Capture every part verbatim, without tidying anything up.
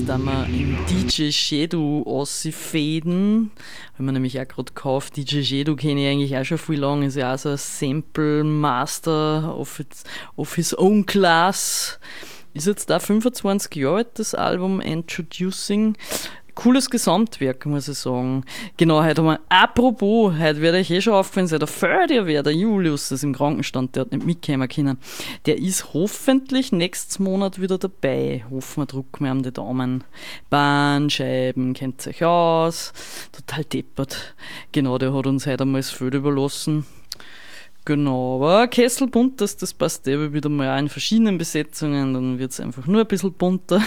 da wir im D J Shadow ausfäden. Haben wir nämlich auch gerade gekauft. D J Shadow kenne ich eigentlich auch schon viel lang. Ist ja auch so ein Sample Master of, its, of his own class. Ist jetzt da fünfundzwanzig Jahre alt, das Album Introducing. Cooles Gesamtwerk, muss ich sagen. Genau, heute haben wir, apropos, heute werde ich eh schon aufgefallen sein, der Förder wäre der Julius, das ist im Krankenstand, der hat nicht mitkommen können. Der ist hoffentlich nächstes Monat wieder dabei. Hoffen wir, drücken wir ihm die Daumen. Bahnscheiben, kennt euch aus. Total deppert. Genau, der hat uns heute einmal das Feld überlassen. Genau, aber Kesselbunt, das, das passt eben wieder mal auch in verschiedenen Besetzungen, dann wird es einfach nur ein bisschen bunter.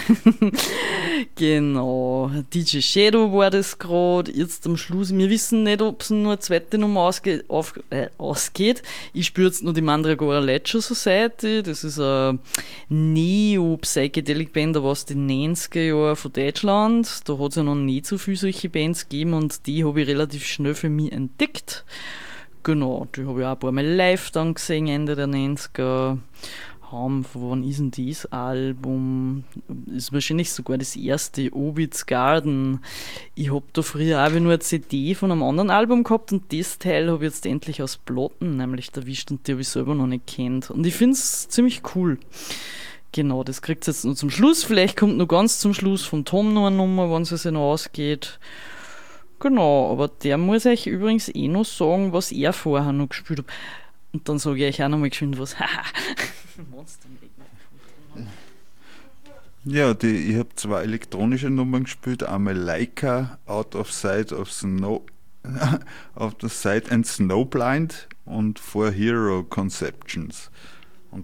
Genau, D J Shadow war das gerade, jetzt am Schluss, wir wissen nicht, ob es nur eine zweite Nummer ausge, auf, äh, ausgeht. Ich spiele jetzt nur die Mandragora Ledger Society, das ist eine Neo-Psychedelic-Band aus den neunziger Jahren von Deutschland. Da hat es ja noch nie so viele solche Bands gegeben und die habe ich relativ schnell für mich entdeckt. Genau, die habe ich auch ein paar Mal live dann gesehen, Ende der neunziger. Haben, wann ist denn dieses Album? Ist wahrscheinlich sogar das erste, Obit's Garden. Ich habe da früher auch nur eine C D von einem anderen Album gehabt und das Teil habe ich jetzt endlich aus Platten nämlich erwischt und die habe ich selber noch nicht kennt. Und ich finde es ziemlich cool. Genau, das kriegt es jetzt noch zum Schluss. Vielleicht kommt noch ganz zum Schluss von Tom noch eine Nummer, wenn es sich noch ausgeht. Genau, aber der muss euch übrigens eh noch sagen, was er vorher noch gespielt hat. Und dann sage ich euch auch noch mal geschwind was. Ja, die, ich habe zwei elektronische Nummern gespielt. Einmal Leica, Out of Sight of Snow, Out of Sight and Snowblind und For Hero Conceptions.